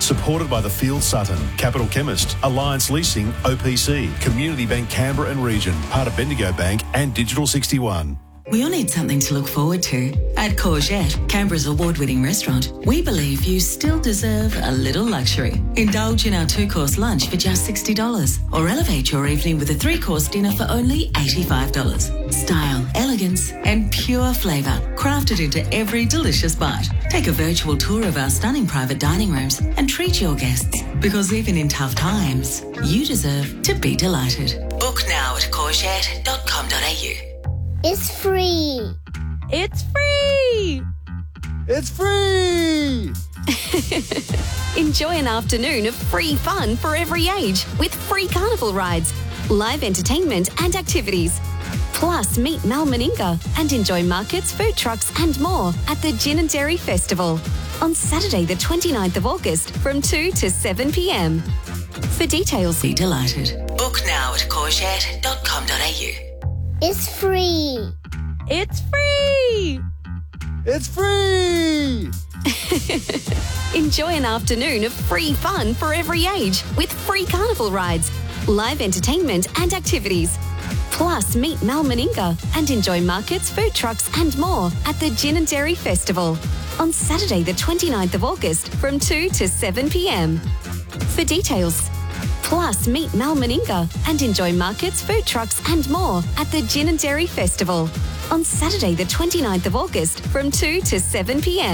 Supported by the Field Sutton, Capital Chemist, Alliance Leasing, OPC, Community Bank Canberra and Region, part of Bendigo Bank and Digital 61. We all need something to look forward to. At Courgette, Canberra's award-winning restaurant, we believe you still deserve a little luxury. Indulge in our 2-course lunch for just $60 or elevate your evening with a 3-course dinner for only $85. Style, elegance and pure flavour crafted into every delicious bite. Take a virtual tour of our stunning private dining rooms and treat your guests, because even in tough times, you deserve to be delighted. Book now at courgette.com.au. It's free. It's free. It's free. Enjoy an afternoon of free fun for every age with free carnival rides, live entertainment and activities. Plus, meet Mel Meninga and enjoy markets, food trucks and more at the Gin and Dairy Festival on Saturday the 29th of August from 2 to 7 p.m. For details, be delighted. Book now at courgette.com.au. It's free. It's free. It's free. Enjoy an afternoon of free fun for every age with free carnival rides, live entertainment and activities. Plus, meet Mel Meninga and enjoy markets, food trucks and more at the Gin and Dairy Festival on Saturday the 29th of August from 2 to 7 p.m. For details. Plus, meet Mel Meninga and enjoy markets, food trucks and more at the Gin and Dairy Festival on Saturday the 29th of August from 2 to 7 p.m.